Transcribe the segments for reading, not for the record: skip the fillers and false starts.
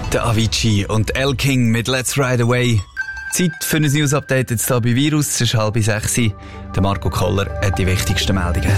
Der Avicii und El King mit Let's Ride Away. Zeit für ein News-Update jetzt hier bei Virus. Es ist 5:30. Der Marco Koller hat die wichtigsten Meldungen.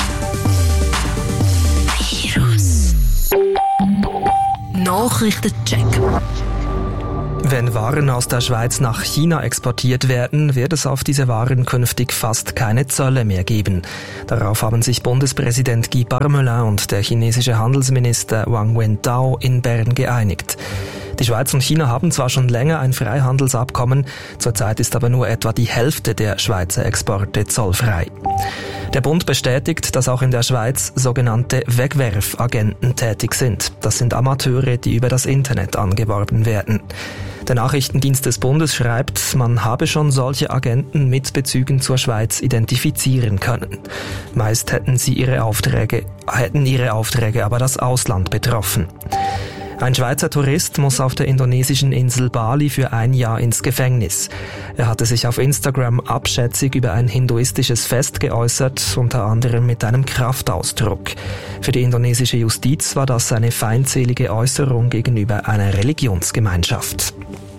Virus. Nachrichtencheck. Wenn Waren aus der Schweiz nach China exportiert werden, wird es auf diese Waren künftig fast keine Zölle mehr geben. Darauf haben sich Bundespräsident Guy Parmelin und der chinesische Handelsminister Wang Wentao in Bern geeinigt. Die Schweiz und China haben zwar schon länger ein Freihandelsabkommen, zurzeit ist aber nur etwa die Hälfte der Schweizer Exporte zollfrei. Der Bund bestätigt, dass auch in der Schweiz sogenannte Wegwerfagenten tätig sind. Das sind Amateure, die über das Internet angeworben werden. Der Nachrichtendienst des Bundes schreibt, man habe schon solche Agenten mit Bezügen zur Schweiz identifizieren können. Meist hätten ihre Aufträge aber das Ausland betroffen. Ein Schweizer Tourist muss auf der indonesischen Insel Bali für 1 Jahr ins Gefängnis. Er hatte sich auf Instagram abschätzig über ein hinduistisches Fest geäußert, unter anderem mit einem Kraftausdruck. Für die indonesische Justiz war das eine feindselige Äußerung gegenüber einer Religionsgemeinschaft.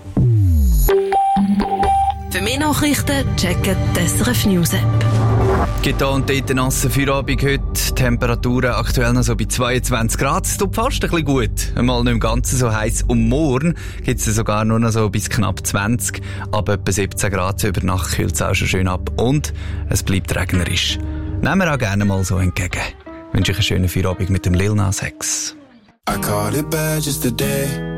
Für mehr Nachrichten checken die SRF News App. Gibt hier und dort einen nassen Feierabend heute. Temperaturen aktuell noch so bei 22 Grad. Es tut fast ein bisschen gut. Einmal nicht im Ganzen so heiß. Und morgen gibt es sogar nur noch so bis knapp 20. Ab etwa 17 Grad so über Nacht kühlt es auch schon schön ab. Und es bleibt regnerisch. Nehmen wir auch gerne mal so entgegen. Ich wünsche euch einen schönen Feierabend mit dem Lil Nas X. I caught it bad just today.